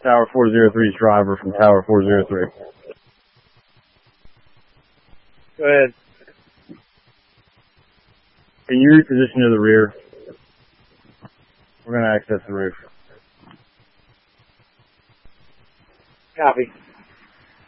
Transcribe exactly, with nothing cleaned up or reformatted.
Tower four oh three's driver from Tower four oh three. Go ahead. Can you reposition to the rear? We're going to access the roof. Copy.